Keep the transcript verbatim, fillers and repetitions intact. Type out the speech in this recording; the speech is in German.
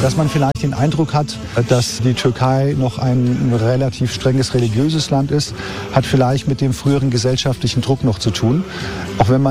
Dass man vielleicht den Eindruck hat, dass die Türkei noch ein relativ strenges religiöses Land ist, hat vielleicht mit dem früheren gesellschaftlichen Druck noch zu tun. Auch wenn man